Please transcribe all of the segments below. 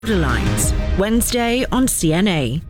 Lines, Wednesday on CNA.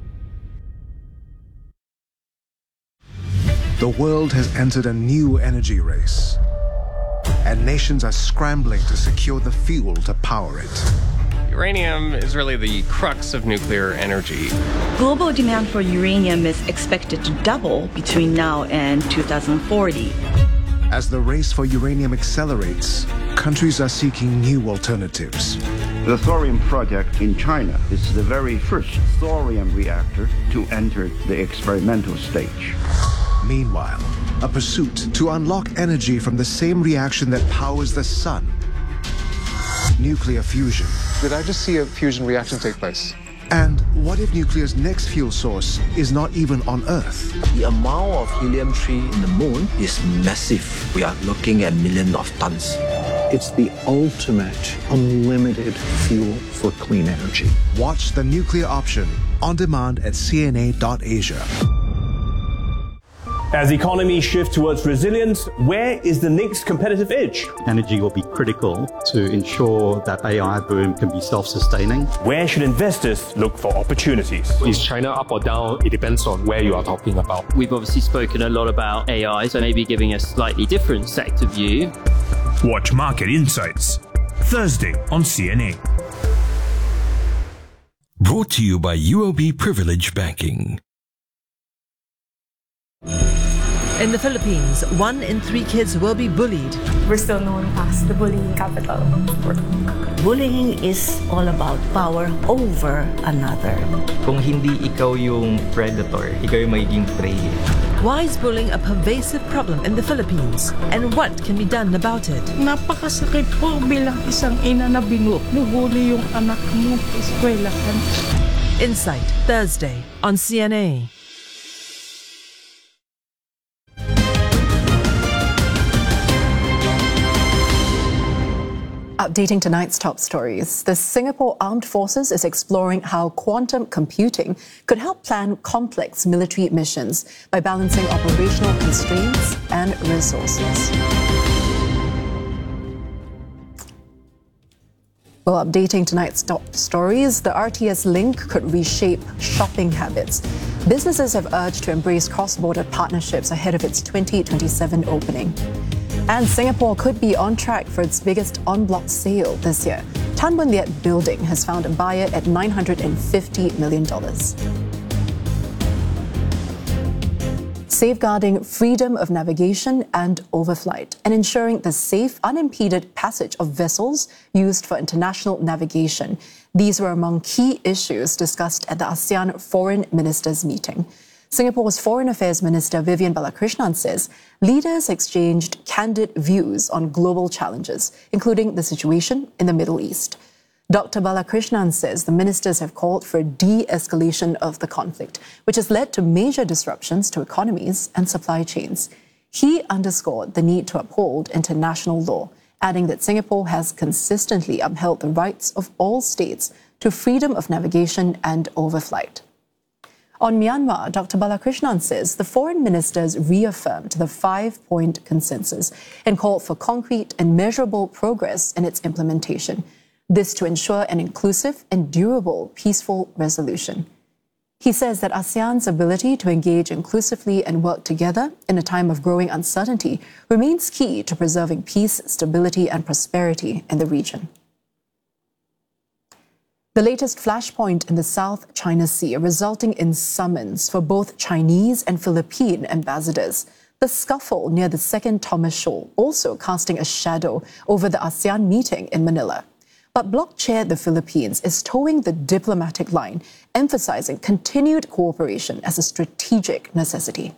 The world has entered a new energy race, and nations are scrambling to secure the fuel to power it. Uranium is really the crux of nuclear energy. Global demand for uranium is expected to double between now and 2040. As the race for uranium accelerates, countries are seeking new alternatives. The thorium project in China is the very first thorium reactor to enter the experimental stage. Meanwhile, a pursuit to unlock energy from the same reaction that powers the sun. Nuclear fusion. Did I just see a fusion reaction take place? And what if nuclear's next fuel source is not even on Earth? The amount of helium-3 in the moon is massive. We are looking at millions of tons. It's the ultimate unlimited fuel for clean energy. Watch The Nuclear Option on demand at cna.asia. As economies shift towards resilience, where is the next competitive edge? Energy will be critical to ensure that AI boom can be self-sustaining. Where should investors look for opportunities? Is China up or down? It depends on where you are talking about. We've obviously spoken a lot about AI, so maybe giving a slightly different sector view. Watch Market Insights, Thursday on CNA. Brought to you by UOB Privilege Banking. In the Philippines, 1 in 3 kids will be bullied. We're still known as the bullying capital. Bullying is all about power over another. Kung hindi ikaw yung predator, ikaw yung magiging prey. Why is bullying a pervasive problem in the Philippines? And what can be done about it? Napakasakit po bilang isang ina na binubuli yung anak mo sa eskwelahan. Insight, Thursday on CNA. Updating tonight's top stories. The Singapore Armed Forces is exploring how quantum computing could help plan complex military missions by balancing operational constraints and resources. Well, updating tonight's top stories, the RTS link could reshape shopping habits. Businesses have urged to embrace cross-border partnerships ahead of its 2027 opening. And Singapore could be on track for its biggest en bloc sale this year. Tan Boon Liat Building has found a buyer at $950 million. Safeguarding freedom of navigation and overflight and ensuring the safe, unimpeded passage of vessels used for international navigation. These were among key issues discussed at the ASEAN Foreign Ministers meeting. Singapore's Foreign Affairs Minister Vivian Balakrishnan says leaders exchanged candid views on global challenges, including the situation in the Middle East. Dr. Balakrishnan says the ministers have called for de-escalation of the conflict, which has led to major disruptions to economies and supply chains. He underscored the need to uphold international law, adding that Singapore has consistently upheld the rights of all states to freedom of navigation and overflight. On Myanmar, Dr. Balakrishnan says the foreign ministers reaffirmed the 5-point consensus and called for concrete and measurable progress in its implementation. This to ensure an inclusive and durable peaceful resolution. He says that ASEAN's ability to engage inclusively and work together in a time of growing uncertainty remains key to preserving peace, stability, and prosperity in the region. The latest flashpoint in the South China Sea resulting in summons for both Chinese and Philippine ambassadors. The scuffle near the second Thomas Shoal also casting a shadow over the ASEAN meeting in Manila. But Bloc Chair the Philippines is towing the diplomatic line, emphasizing continued cooperation as a strategic necessity.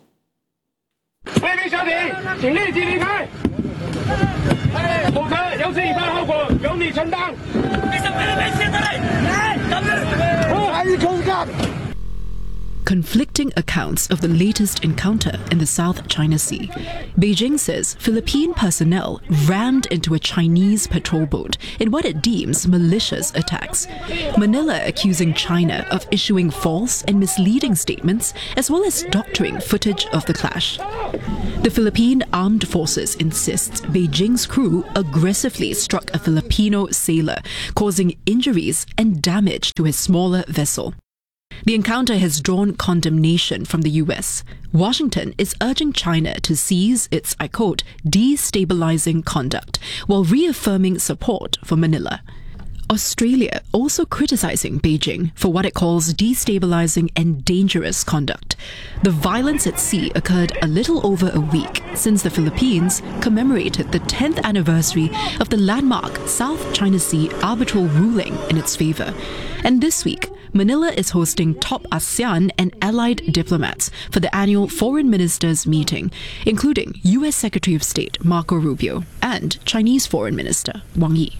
Conflicting accounts of the latest encounter in the South China Sea. Beijing says Philippine personnel rammed into a Chinese patrol boat in what it deems malicious attacks. Manila accusing China of issuing false and misleading statements as well as doctoring footage of the clash. The Philippine Armed Forces insists Beijing's crew aggressively struck a Filipino sailor, causing injuries and damage to his smaller vessel. The encounter has drawn condemnation from the US. Washington is urging China to cease its, I quote, destabilizing conduct, while reaffirming support for Manila. Australia also criticizing Beijing for what it calls destabilizing and dangerous conduct. The violence at sea occurred a little over a week since the Philippines commemorated the 10th anniversary of the landmark South China Sea arbitral ruling in its favor. And this week, Manila is hosting top ASEAN and allied diplomats for the annual Foreign Ministers meeting, including US Secretary of State Marco Rubio and Chinese Foreign Minister Wang Yi.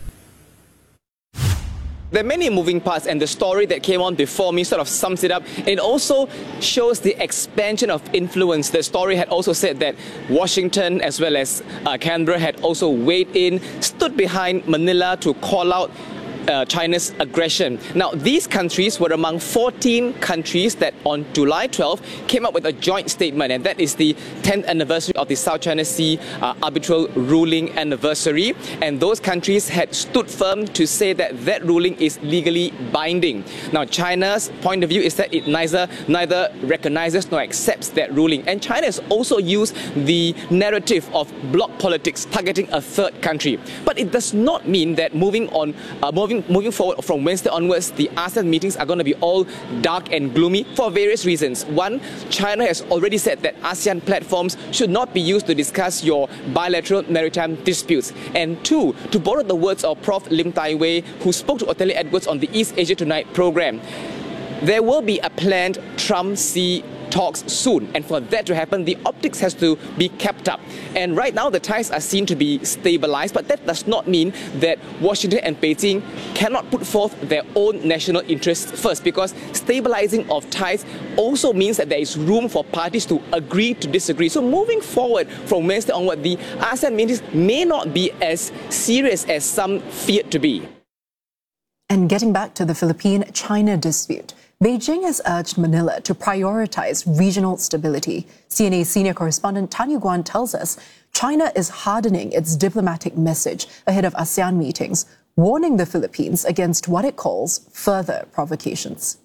There are many moving parts, and the story that came on before me sort of sums it up. It also shows the expansion of influence. The story had also said that Washington as well as Canberra had also weighed in, stood behind Manila to call out China's aggression. Now, these countries were among 14 countries that on July 12 came up with a joint statement, and that is the 10th anniversary of the South China Sea arbitral ruling anniversary. And those countries had stood firm to say that that ruling is legally binding. Now, China's point of view is that it neither recognizes nor accepts that ruling. And China has also used the narrative of bloc politics targeting a third country. But it does not mean that moving forward from Wednesday onwards, the ASEAN meetings are going to be all dark and gloomy for various reasons. One, China has already said that ASEAN platforms should not be used to discuss your bilateral maritime disputes. And two, to borrow the words of Prof. Lim Tai Wei, who spoke to Ottilie Edwards on the East Asia Tonight program, there will be a planned Trump-Xi talks soon, and for that to happen, the optics has to be kept up. And right now, the ties are seen to be stabilized, but that does not mean that Washington and Beijing cannot put forth their own national interests first, because stabilizing of ties also means that there is room for parties to agree to disagree. So moving forward from Wednesday onward, the ASEAN meetings may not be as serious as some feared to be. And getting back to the Philippine-China dispute, Beijing has urged Manila to prioritize regional stability. CNA senior correspondent Tanya Guan tells us China is hardening its diplomatic message ahead of ASEAN meetings, warning the Philippines against what it calls further provocations.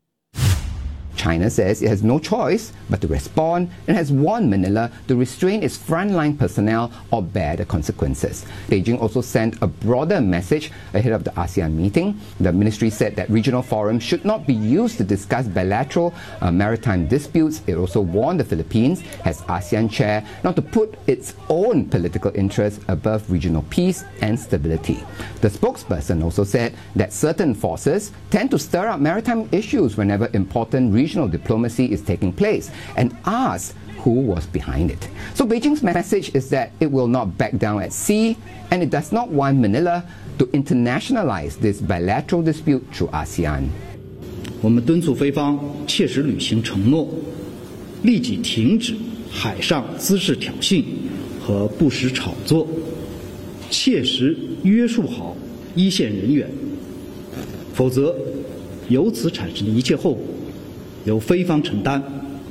China says it has no choice but to respond and has warned Manila to restrain its frontline personnel or bear the consequences. Beijing also sent a broader message ahead of the ASEAN meeting. The ministry said that regional forums should not be used to discuss bilateral maritime disputes. It also warned the Philippines, as ASEAN chair, not to put its own political interests above regional peace and stability. The spokesperson also said that certain forces tend to stir up maritime issues whenever important regional diplomacy is taking place, and asked who was behind it. So Beijing's message is that it will not back down at sea, and it does not want Manila to internationalize this bilateral dispute through ASEAN. 我们敦促菲方切实履行承诺，立即停止海上滋事挑衅和不实炒作，切实约束好一线人员，否则由此产生的一切后果由菲方承担。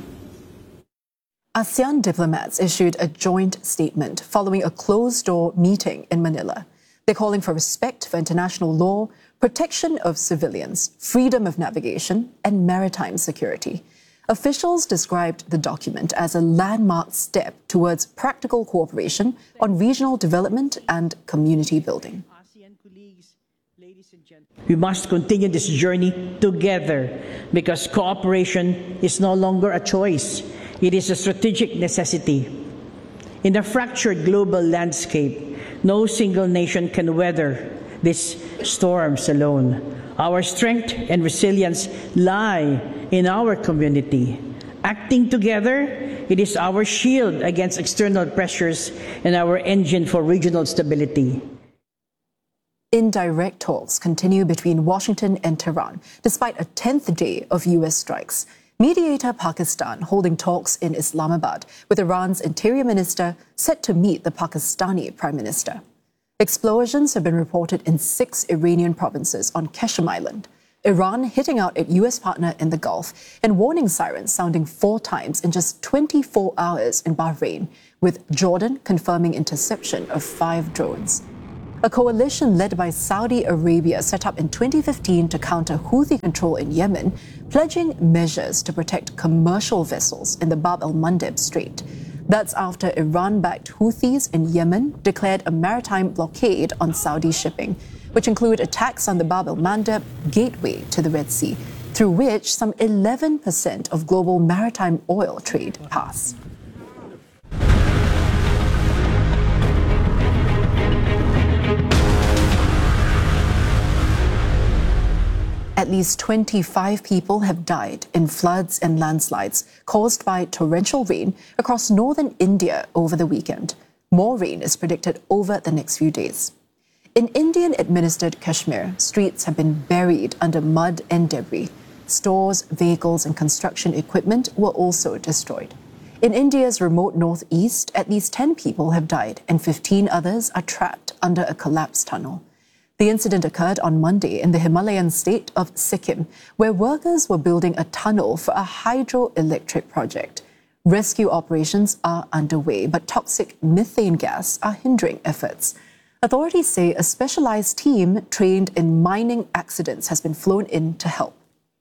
ASEAN diplomats issued a joint statement following a closed-door meeting in Manila. They're calling for respect for international law, protection of civilians, freedom of navigation, and maritime security. Officials described the document as a landmark step towards practical cooperation on regional development and community building. We must continue this journey together because cooperation is no longer a choice. It is a strategic necessity. In a fractured global landscape, no single nation can weather these storms alone. Our strength and resilience lie in our community. Acting together, it is our shield against external pressures and our engine for regional stability. Indirect talks continue between Washington and Tehran, despite a 10th day of US strikes. Mediator Pakistan holding talks in Islamabad with Iran's interior minister set to meet the Pakistani prime minister. Explosions have been reported in 6 Iranian provinces on Qeshm Island. Iran hitting out at US partner in the Gulf, and warning sirens sounding 4 times in just 24 hours in Bahrain, with Jordan confirming interception of 5 drones. A coalition led by Saudi Arabia set up in 2015 to counter Houthi control in Yemen, pledging measures to protect commercial vessels in the Bab el-Mandeb Strait. That's after Iran-backed Houthis in Yemen declared a maritime blockade on Saudi shipping, which include attacks on the Bab el-Mandeb gateway to the Red Sea, through which some 11% of global maritime oil trade pass. At least 25 people have died in floods and landslides caused by torrential rain across northern India over the weekend. More rain is predicted over the next few days. In Indian-administered Kashmir, streets have been buried under mud and debris. Stores, vehicles, and construction equipment were also destroyed. In India's remote northeast, at least 10 people have died and 15 others are trapped under a collapsed tunnel. The incident occurred on Monday in the Himalayan state of Sikkim, where workers were building a tunnel for a hydroelectric project. Rescue operations are underway, but toxic methane gas are hindering efforts. Authorities say a specialized team trained in mining accidents has been flown in to help.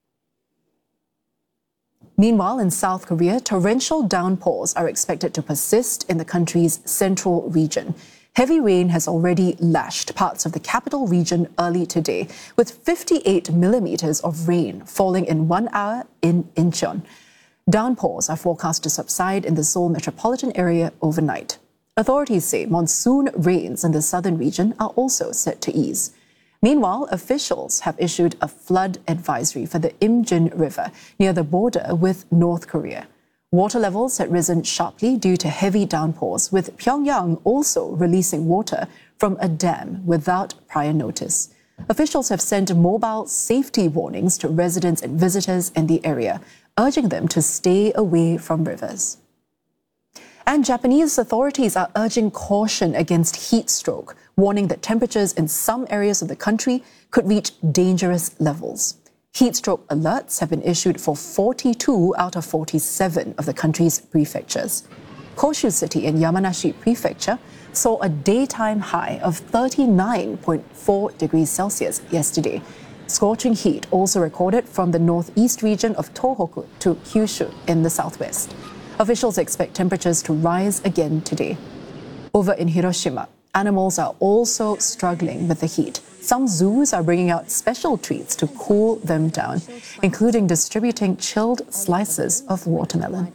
Meanwhile, in South Korea, torrential downpours are expected to persist in the country's central region. Heavy rain has already lashed parts of the capital region early today, with 58 millimeters of rain falling in 1 hour in Incheon. Downpours are forecast to subside in the Seoul metropolitan area overnight. Authorities say monsoon rains in the southern region are also set to ease. Meanwhile, officials have issued a flood advisory for the Imjin River near the border with North Korea. Water levels had risen sharply due to heavy downpours, with Pyongyang also releasing water from a dam without prior notice. Officials have sent mobile safety warnings to residents and visitors in the area, urging them to stay away from rivers. And Japanese authorities are urging caution against heat stroke, warning that temperatures in some areas of the country could reach dangerous levels. Heat stroke alerts have been issued for 42 out of 47 of the country's prefectures. Koshu City in Yamanashi Prefecture saw a daytime high of 39.4 degrees Celsius yesterday. Scorching heat also recorded from the northeast region of Tohoku to Kyushu in the southwest. Officials expect temperatures to rise again today. Over in Hiroshima, animals are also struggling with the heat. Some zoos are bringing out special treats to cool them down, including distributing chilled slices of watermelon.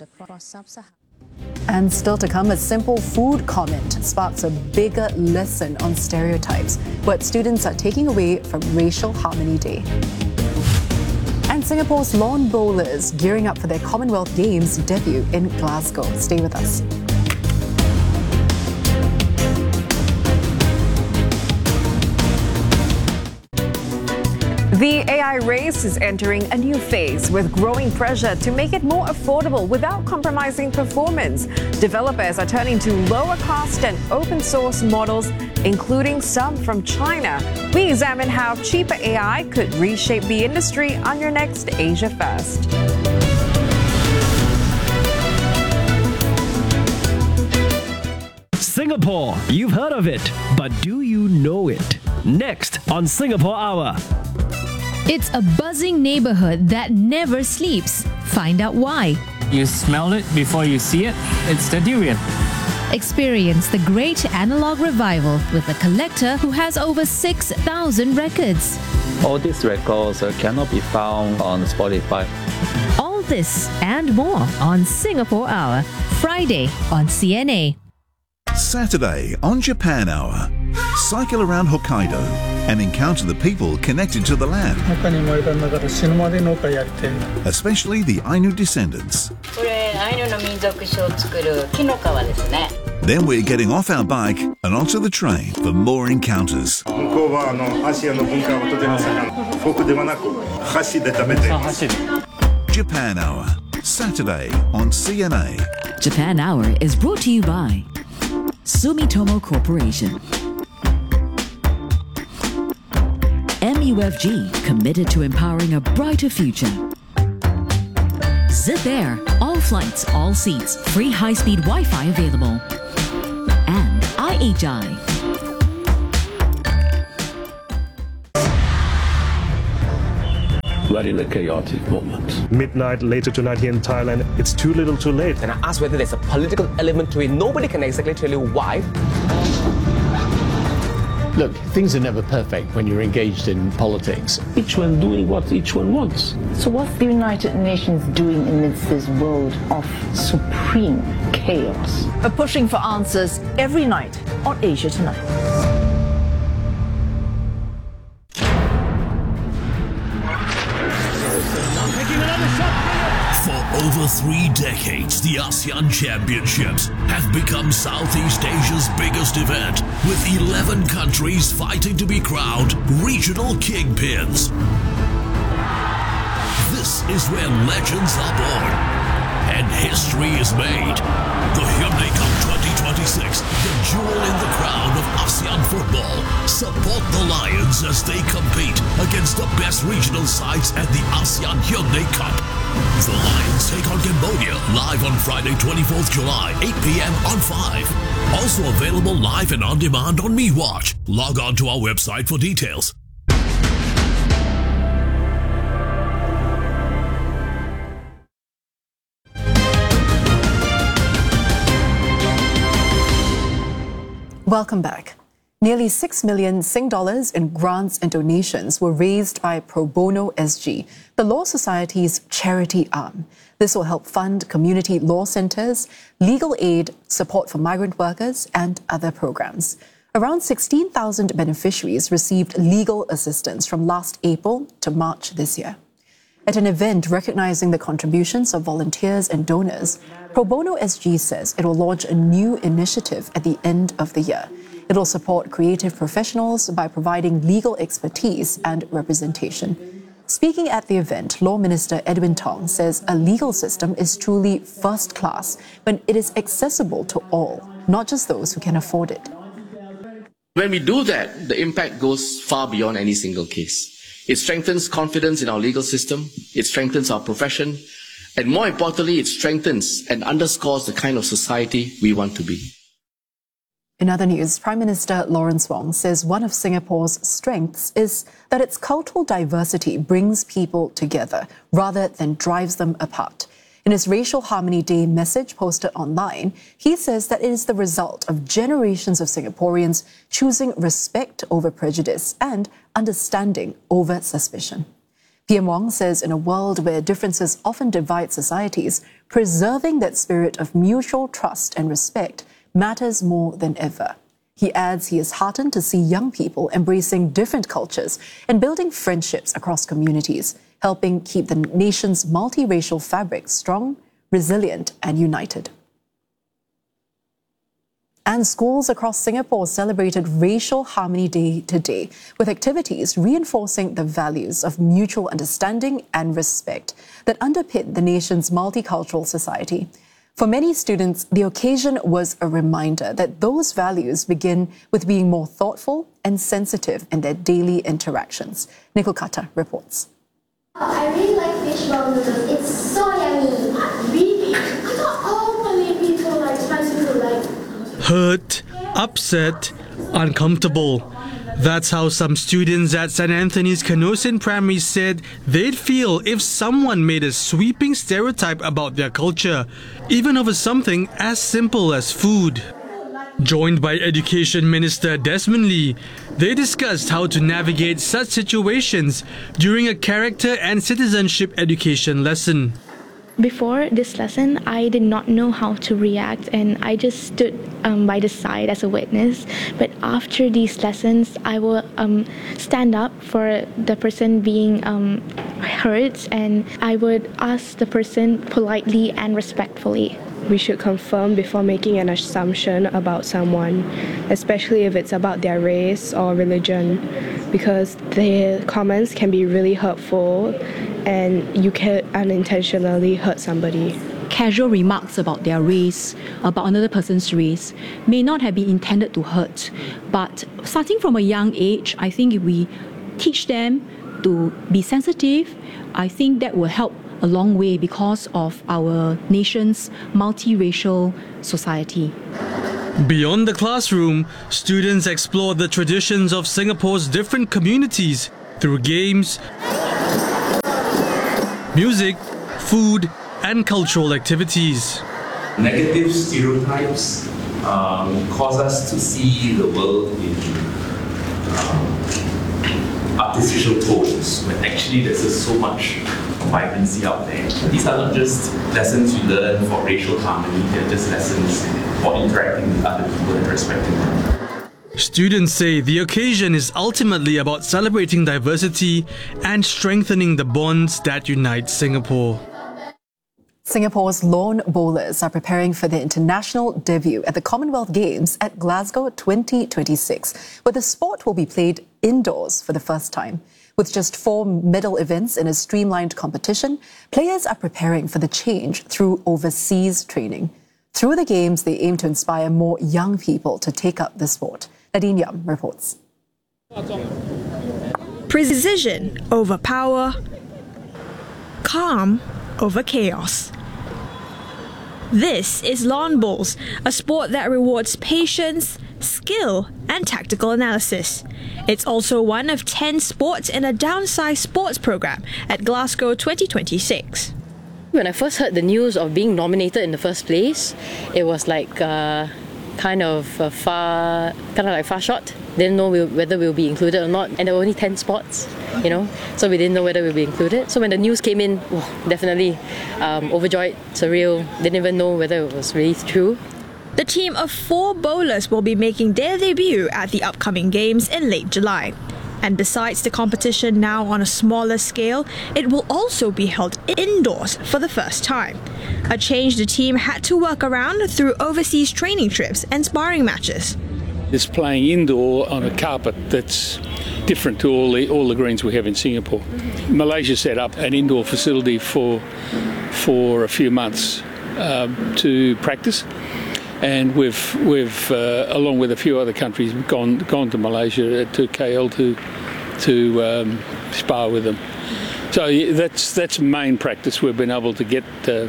And still to come, a simple food comment sparks a bigger lesson on stereotypes, what students are taking away from Racial Harmony Day. And Singapore's lawn bowlers gearing up for their Commonwealth Games debut in Glasgow. Stay with us. The AI race is entering a new phase with growing pressure to make it more affordable without compromising performance. Developers are turning to lower cost and open source models, including some from China. We examine how cheaper AI could reshape the industry on your next Asia First. Singapore, you've heard of it, but do you know it? Next on Singapore Hour. It's a buzzing neighborhood that never sleeps. Find out why. You smell it before you see it. It's the durian. Experience the great analog revival with a collector who has over 6,000 records. All these records cannot be found on Spotify. All this and more on Singapore Hour, Friday on CNA. Saturday on Japan Hour. Cycle around Hokkaido and encounter the people connected to the land, especially the Ainu descendants. Then we're getting off our bike and onto the train for more encounters. Japan Hour, Saturday on CNA. Japan Hour is brought to you by Sumitomo Corporation, MUFG, committed to empowering a brighter future. Zip Air, all flights, all seats, free high-speed Wi-Fi available. And IHI. We're in a chaotic moment. Midnight later tonight here in Thailand, it's too little too late. And I asked whether there's a political element to it. Nobody can exactly tell you why. Look, things are never perfect when you're engaged in politics. Each one doing what each one wants. So what's the United Nations doing amidst this world of supreme chaos? We're pushing for answers every night on Asia Tonight. For over 3 decades, the ASEAN Championships have become Southeast Asia's biggest event, with 11 countries fighting to be crowned regional kingpins. This is where legends are born and history is made. The Hyundai Cup 2026, the jewel in the crown of ASEAN football. Support the Lions as they compete against the best regional sides at the ASEAN Hyundai Cup. The Lions take on Cambodia live on Friday, 24th July, 8 p.m. on 5. Also available live and on demand on MeWatch. Log on to our website for details. Welcome back. Nearly 6 million Sing dollars in grants and donations were raised by Pro Bono SG, the Law Society's charity arm. This will help fund community law centres, legal aid, support for migrant workers, and other programs. Around 16,000 beneficiaries received legal assistance from last April to March this year. At an event recognizing the contributions of volunteers and donors, Pro Bono SG says it will launch a new initiative at the end of the year. It will support creative professionals by providing legal expertise and representation. Speaking at the event, Law Minister Edwin Tong says a legal system is truly first class when it is accessible to all, not just those who can afford it. When we do that, the impact goes far beyond any single case. It strengthens confidence in our legal system, it strengthens our profession, and more importantly, it strengthens and underscores the kind of society we want to be. In other news, Prime Minister Lawrence Wong says one of Singapore's strengths is that its cultural diversity brings people together rather than drives them apart. In his Racial Harmony Day message posted online, he says that it is the result of generations of Singaporeans choosing respect over prejudice and understanding over suspicion. PM Wong says in a world where differences often divide societies, preserving that spirit of mutual trust and respect matters more than ever. He adds he is heartened to see young people embracing different cultures and building friendships across communities, helping keep the nation's multiracial fabric strong, resilient, and united. And schools across Singapore celebrated Racial Harmony Day today, with activities reinforcing the values of mutual understanding and respect that underpin the nation's multicultural society. For many students, the occasion was a reminder that those values begin with being more thoughtful and sensitive in their daily interactions. Nicole Carter reports. I really like fishball noodles. It's so yummy. Really? I thought all Malay people like spicy food, like... Hurt, upset, uncomfortable. That's how some students at St. Anthony's Canossian Primary said they'd feel if someone made a sweeping stereotype about their culture, even over something as simple as food. Joined by Education Minister Desmond Lee, they discussed how to navigate such situations during a character and citizenship education lesson. Before this lesson, I did not know how to react, and I just stood by the side as a witness. But after these lessons, I will stand up for the person being hurt, and I would ask the person politely and respectfully. We should confirm before making an assumption about someone, especially if it's about their race or religion, because their comments can be really hurtful and you can unintentionally hurt somebody. Casual remarks about their race, about another person's race, may not have been intended to hurt, but starting from a young age, I think if we teach them to be sensitive, I think that will help a long way because of our nation's multiracial society. Beyond the classroom, students explore the traditions of Singapore's different communities through games, music, food, and cultural activities. Negative stereotypes cause us to see the world in artificial tones when actually there's just so much vibrancy out there. These are not just lessons you learn for racial harmony, they're just lessons for interacting with other people and respecting them. Students say the occasion is ultimately about celebrating diversity and strengthening the bonds that unite Singapore. Singapore's lawn bowlers are preparing for their international debut at the Commonwealth Games at Glasgow 2026, where the sport will be played indoors for the first time. With just 4 medal events in a streamlined competition, players are preparing for the change through overseas training. Through the Games, they aim to inspire more young people to take up the sport. Nadine Yam reports. Precision over power, calm over chaos. This is lawn bowls, a sport that rewards patience, skill, and tactical analysis. It's also one of 10 sports in a downsized sports program at Glasgow 2026. When I first heard the news of being nominated in the first place, it was like kind of far shot. Didn't know whether we'll be included or not, and there were only 10 spots, so we didn't know whether we'll be included. So when the news came in, definitely overjoyed, surreal, didn't even know whether it was really true. The team of 4 bowlers will be making their debut at the upcoming Games in late July. And besides the competition now on a smaller scale, it will also be held indoors for the first time. A change the team had to work around through overseas training trips and sparring matches. It's playing indoor on a carpet that's different to all the greens we have in Singapore. Malaysia set up an indoor facility for a few months to practice, and we've along with a few other countries gone to Malaysia, to KL to spar with them. So that's main practice we've been able to get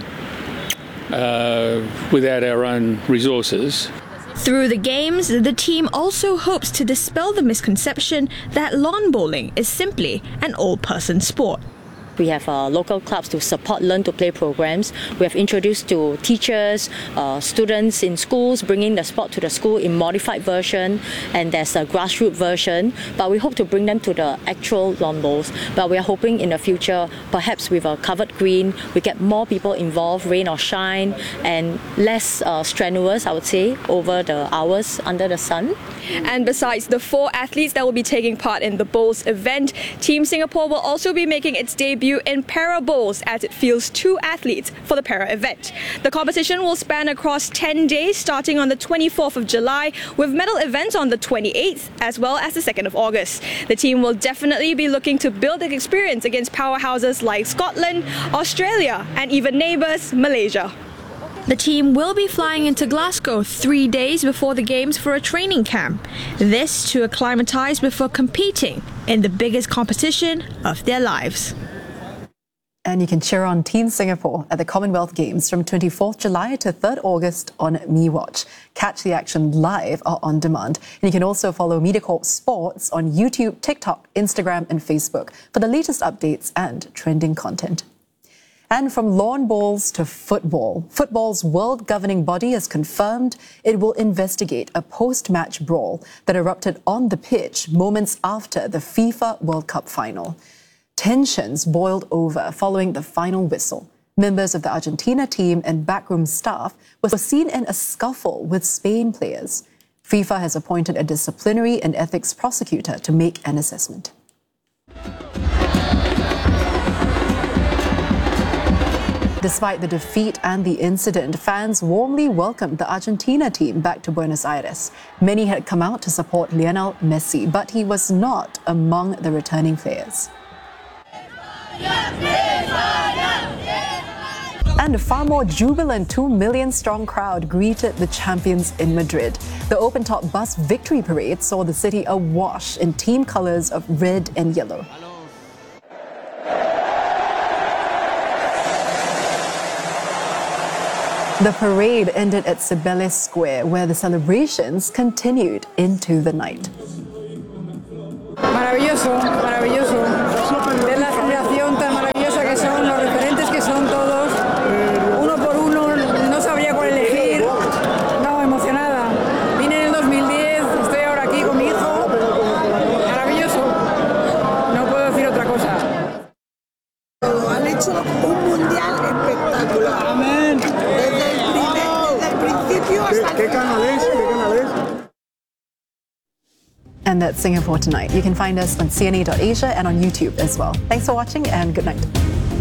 without our own resources. Through the Games, the team also hopes to dispel the misconception that lawn bowling is simply an all-person sport. We have local clubs to support Learn to Play programs. We have introduced to teachers, students in schools, bringing the sport to the school in modified version, and there's a grassroots version. But we hope to bring them to the actual lawn bowls. But we are hoping in the future, perhaps with a covered green, we get more people involved, rain or shine, and less strenuous, I would say, over the hours under the sun. And besides the 4 athletes that will be taking part in the bowls event, Team Singapore will also be making its debut in para bowls as it fields 2 athletes for the para event. The competition will span across 10 days starting on the 24th of July with medal events on the 28th as well as the 2nd of August. The team will definitely be looking to build their experience against powerhouses like Scotland, Australia and even neighbours Malaysia. The team will be flying into Glasgow 3 days before the Games for a training camp. This to acclimatise before competing in the biggest competition of their lives. And you can cheer on Team Singapore at the Commonwealth Games from 24th July to 3rd August on MeWatch. Catch the action live or on demand. And you can also follow MediaCorp Sports on YouTube, TikTok, Instagram and Facebook for the latest updates and trending content. And from lawn bowls to football, football's world governing body has confirmed it will investigate a post-match brawl that erupted on the pitch moments after the FIFA World Cup final. Tensions boiled over following the final whistle. Members of the Argentina team and backroom staff were seen in a scuffle with Spain players. FIFA has appointed a disciplinary and ethics prosecutor to make an assessment. Despite the defeat and the incident, fans warmly welcomed the Argentina team back to Buenos Aires. Many had come out to support Lionel Messi, but he was not among the returning players. And a far more jubilant 2 million strong crowd greeted the champions in Madrid. The open-top bus victory parade saw the city awash in team colours of red and yellow. The parade ended at Cibeles Square, where the celebrations continued into the night. Maravilloso, maravilloso. Ver la generación tan maravillosa que son, los referentes que son todos. Uno por uno, no sabría cuál elegir. No, emocionada. Vine en el 2010, estoy ahora aquí con mi hijo. Maravilloso. No puedo decir otra cosa. Han hecho un mundial espectacular. Amén. Desde el principio hasta el final. ¿Qué canal es? And that's Singapore Tonight. You can find us on CNA.Asia and on YouTube as well. Thanks for watching and good night.